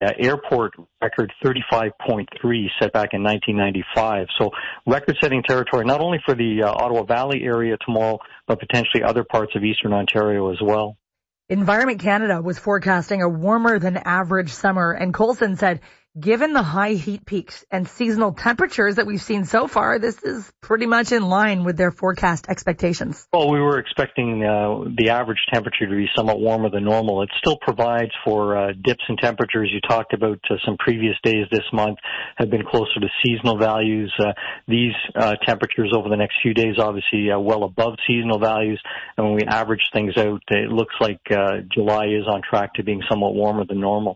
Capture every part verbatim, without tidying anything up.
uh, airport record thirty-five point three set back in nineteen ninety-five. So record-setting territory not only for the uh, Ottawa Valley area tomorrow, but potentially other parts of eastern Ontario as well. Environment Canada was forecasting a warmer than average summer, and Coulson said, given the high heat peaks and seasonal temperatures that we've seen so far, this is pretty much in line with their forecast expectations. Well, we were expecting uh, the average temperature to be somewhat warmer than normal. It still provides for uh, dips in temperatures. You talked about uh, some previous days this month have been closer to seasonal values. Uh, these uh, temperatures over the next few days, obviously, uh, well above seasonal values. And when we average things out, it looks like uh, July is on track to being somewhat warmer than normal.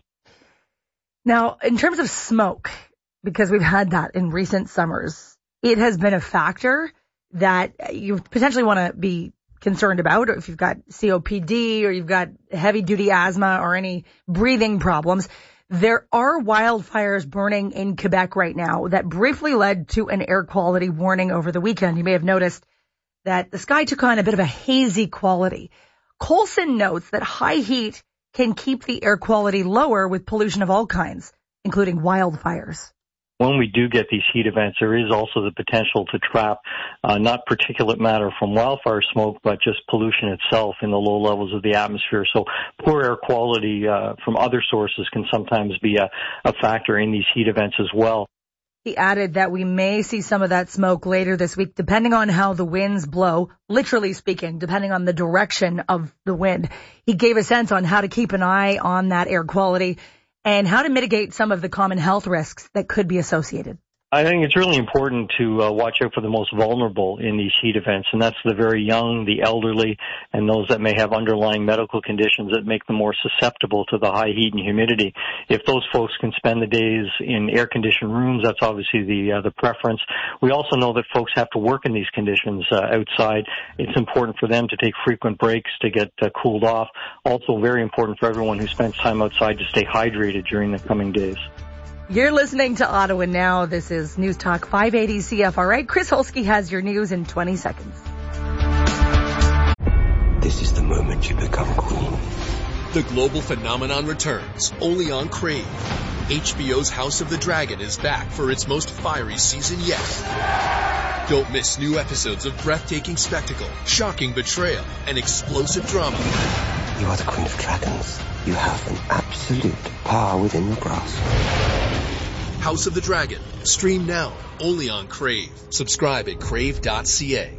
Now, in terms of smoke, because we've had that in recent summers, it has been a factor that you potentially want to be concerned about if you've got C O P D or you've got heavy-duty asthma or any breathing problems. There are wildfires burning in Quebec right now that briefly led to an air quality warning over the weekend. You may have noticed that the sky took on a bit of a hazy quality. Coulson notes that high heat can keep the air quality lower with pollution of all kinds, including wildfires. When we do get these heat events, there is also the potential to trap uh, not particulate matter from wildfire smoke, but just pollution itself in the low levels of the atmosphere. So poor air quality uh, from other sources can sometimes be a, a factor in these heat events as well. He added that we may see some of that smoke later this week, depending on how the winds blow, literally speaking, depending on the direction of the wind. He gave a sense on how to keep an eye on that air quality and how to mitigate some of the common health risks that could be associated. I think it's really important to uh, watch out for the most vulnerable in these heat events, and that's the very young, the elderly, and those that may have underlying medical conditions that make them more susceptible to the high heat and humidity. If those folks can spend the days in air-conditioned rooms, that's obviously the uh, the preference. We also know that folks have to work in these conditions uh, outside. It's important for them to take frequent breaks to get uh, cooled off. Also very important for everyone who spends time outside to stay hydrated during the coming days. You're listening to Ottawa Now. This is News Talk five eighty C F R A. Chris Holsky has your news in twenty seconds. This is the moment you become queen. The global phenomenon returns, only on Crave. H B O's House of the Dragon is back for its most fiery season yet. Don't miss new episodes of breathtaking spectacle, shocking betrayal, and explosive drama. You are the Queen of Dragons. You have an absolute power within your grasp. House of the Dragon. Stream now, only on Crave. Subscribe at crave dot c a.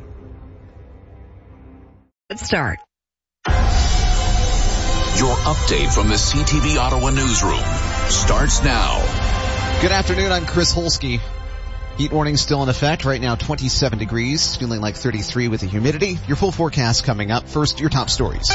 Let's start. Your update from the C T V Ottawa newsroom starts now. Good afternoon, I'm Chris Holsky. Heat warning still in effect. Right now, twenty-seven degrees, feeling like thirty-three with the humidity. Your full forecast coming up. First, your top stories.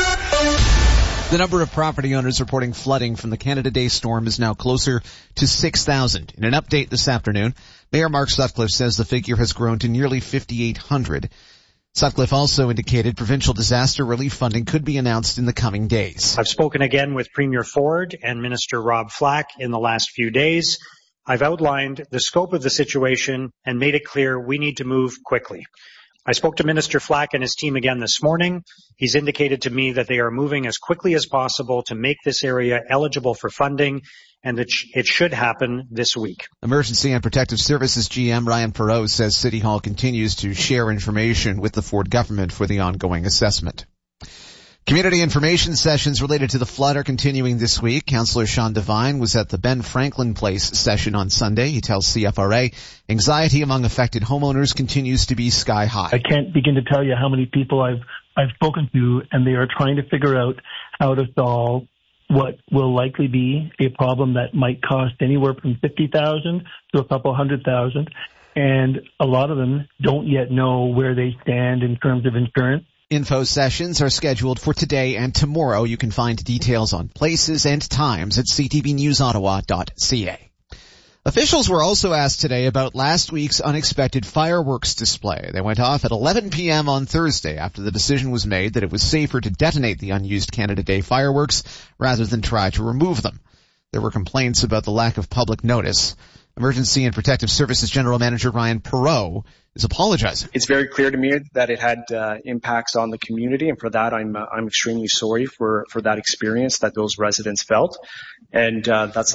The number of property owners reporting flooding from the Canada Day storm is now closer to six thousand. In an update this afternoon, Mayor Mark Sutcliffe says the figure has grown to nearly fifty-eight hundred. Sutcliffe also indicated provincial disaster relief funding could be announced in the coming days. I've spoken again with Premier Ford and Minister Rob Flack in the last few days. I've outlined the scope of the situation and made it clear we need to move quickly. I spoke to Minister Flack and his team again this morning. He's indicated to me that they are moving as quickly as possible to make this area eligible for funding, and that it should happen this week. Emergency and Protective Services G M Ryan Perot says City Hall continues to share information with the Ford government for the ongoing assessment. Community information sessions related to the flood are continuing this week. Councillor Sean Devine was at the Ben Franklin Place session on Sunday. He tells C F R A anxiety among affected homeowners continues to be sky high. I can't begin to tell you how many people I've I've spoken to, and they are trying to figure out how to solve what will likely be a problem that might cost anywhere from fifty thousand dollars to a couple hundred thousand, and a lot of them don't yet know where they stand in terms of insurance. Info sessions are scheduled for today and tomorrow. You can find details on places and times at c t v news ottawa dot c a. Officials were also asked today about last week's unexpected fireworks display. They went off at eleven p.m. on Thursday after the decision was made that it was safer to detonate the unused Canada Day fireworks rather than try to remove them. There were complaints about the lack of public notice. Emergency and Protective Services General Manager Ryan Perot is apologizing. It's very clear to me that it had uh, impacts on the community, and for that I'm uh, I'm extremely sorry for for that experience that those residents felt. and uh, that's